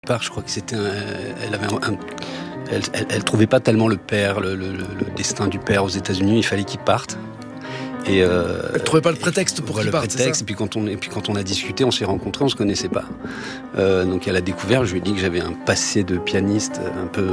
Je crois que c'était elle trouvait pas tellement le père, le destin du père aux États-Unis. Il fallait qu'il parte. Et elle trouvait pas le prétexte pour qu'il parte. Et puis quand on a discuté, on s'est rencontrés, on se connaissait pas. Donc elle a découvert. Je lui ai dit que j'avais un passé de pianiste un peu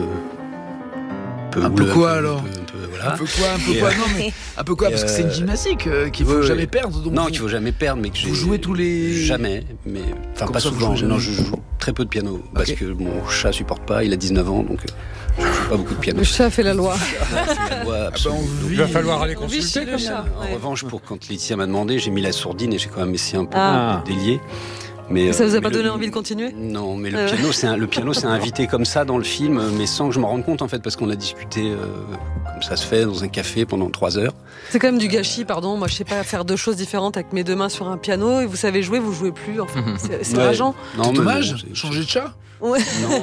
quoi alors? Voilà. Un peu quoi Non mais un peu quoi parce que c'est une gymnastique qu'il faut jamais perdre. Donc qu'il faut jamais perdre, mais que vous jouez tous les jamais, mais enfin pas souvent. Non, je joue très peu de piano parce que mon chat supporte pas. Il a 19 ans, donc je joue pas beaucoup de piano. Le chat fait la loi. Il va falloir aller consulter comme ça. En revanche, quand Laetitia m'a demandé, j'ai mis la sourdine et j'ai quand même essayé un peu de délier. Mais ça vous a pas donné envie de continuer ? Non, mais le piano c'est invité comme ça dans le film, mais sans que je m'en rende compte en fait, parce qu'on a discuté comme ça se fait dans un café pendant 3 heures. C'est quand même du gâchis, pardon. Moi, je sais pas faire 2 choses différentes avec mes 2 mains sur un piano et vous savez jouer, vous jouez plus. Enfin, c'est rageant. C'est dommage. Changer de chat. Ouais. Non.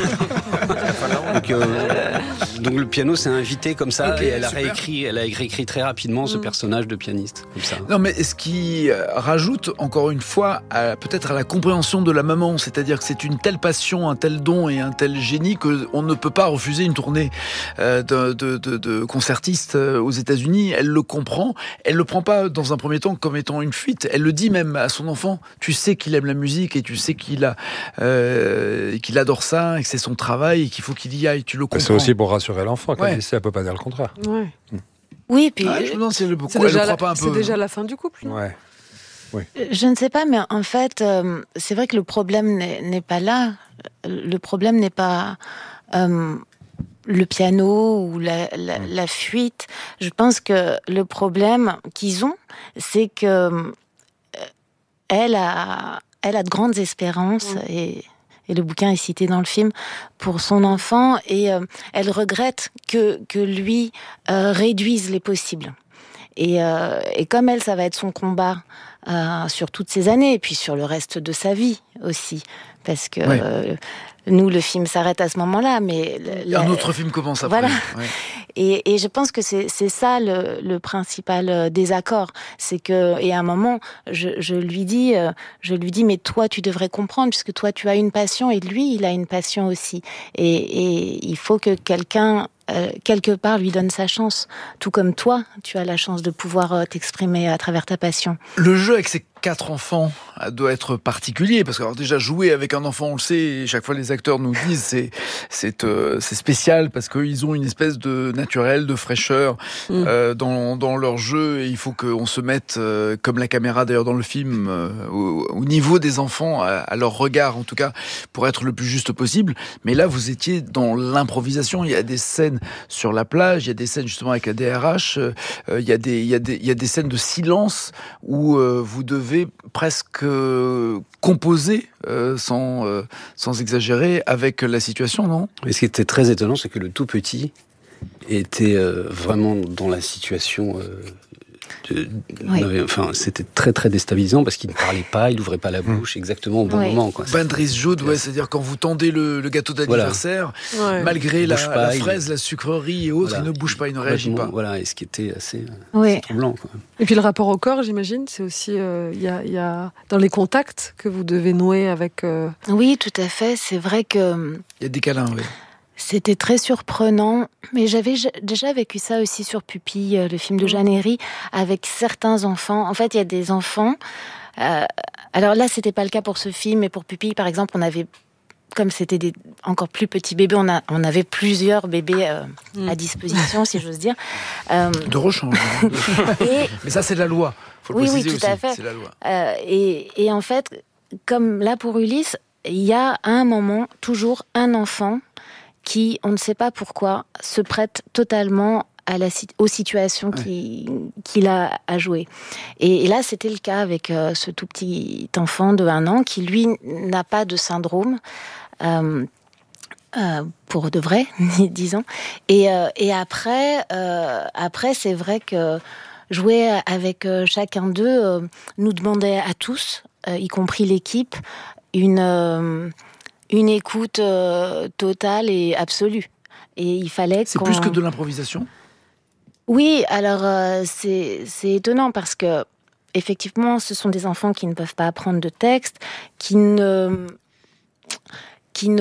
Donc le piano c'est invité comme ça, et elle a réécrit très rapidement ce personnage de pianiste comme ça. Non, mais ce qui rajoute encore une fois peut-être à la compréhension de la maman, c'est-à-dire que c'est une telle passion, un tel don et un tel génie qu'on ne peut pas refuser une tournée de concertiste aux États-Unis. Elle le comprend, elle le prend pas dans un premier temps comme étant une fuite. Elle le dit même à son enfant. Tu sais qu'il aime la musique et tu sais qu'il adore ça et que c'est son travail et qu'il faut qu'il y aille. Tu le comprends. C'est aussi pour rassurer l'enfant. Quand elle peut pas dire le contraire. Ouais. Oui, puis je me demande si elle le croit pas un peu. C'est déjà la fin du couple. Ouais. Oui. Je ne sais pas, mais en fait, c'est vrai que le problème n'est pas là. Le problème n'est pas le piano ou la fuite. Je pense que le problème qu'ils ont, c'est que elle a de grandes espérances et le bouquin est cité dans le film, pour son enfant, et elle regrette que lui réduise les possibles. Et comme elle, ça va être son combat sur toutes ces années, et puis sur le reste de sa vie aussi, parce que nous, le film s'arrête à ce moment-là, mais un autre film commence après. Voilà. Ouais. Et je pense que c'est ça le principal désaccord, c'est que, et à un moment, je lui dis, mais toi, tu devrais comprendre, puisque toi, tu as une passion, et lui, il a une passion aussi, et il faut que quelqu'un quelque part lui donne sa chance, tout comme toi, tu as la chance de pouvoir t'exprimer à travers ta passion. Le jeu avec ces 4 enfants doit être particulier, parce que alors déjà jouer avec un enfant, on le sait, et chaque fois les acteurs nous disent c'est spécial parce qu'ils ont une espèce de naturel, de fraîcheur dans leur jeu, et il faut qu'on se mette comme la caméra d'ailleurs dans le film au niveau des enfants, à leur regard en tout cas, pour être le plus juste possible. Mais là vous étiez dans l'improvisation, il y a des scènes sur la plage, il y a des scènes justement avec la DRH, il y a des scènes de silence où vous devez presque composer sans exagérer avec la situation, non ? Et ce qui était très étonnant, c'est que le tout petit était vraiment dans la situation. Enfin, c'était très très déstabilisant parce qu'il ne parlait pas, il n'ouvrait pas la bouche exactement au bon moment. Bandris Joud, c'est-à-dire quand vous tendez le gâteau d'anniversaire, malgré la fraise, la sucrerie et autres, il ne bouge pas, il ne réagit pas. Voilà, et ce qui était assez troublant. Et puis le rapport au corps, j'imagine, c'est aussi il y a dans les contacts que vous devez nouer avec. Oui, tout à fait. C'est vrai que il y a des câlins, oui. C'était très surprenant, mais j'avais déjà vécu ça aussi sur Pupille, le film de Jeanne Herry, avec certains enfants. En fait, il y a des enfants. Alors là, c'était pas le cas pour ce film, mais pour Pupille, par exemple, on avait, comme c'était des encore plus petits bébés, on avait plusieurs bébés à disposition, si j'ose dire. De rechange. Mais ça, c'est la loi. Faut le préciser tout aussi. À fait. C'est la loi. Et en fait, comme là pour Ulysse, il y a à un moment toujours un enfant qui, on ne sait pas pourquoi, se prête totalement aux situations qu'il a à jouer. Et là, c'était le cas avec ce tout petit enfant de 1 an qui, lui, n'a pas de syndrome, pour de vrai, disons. Et après, c'est vrai que jouer avec chacun d'eux nous demandait à tous, y compris l'équipe, une écoute totale et absolue. Et il fallait C'est plus que de l'improvisation ? Oui, alors c'est étonnant parce que effectivement, ce sont des enfants qui ne peuvent pas apprendre de texte, qui ne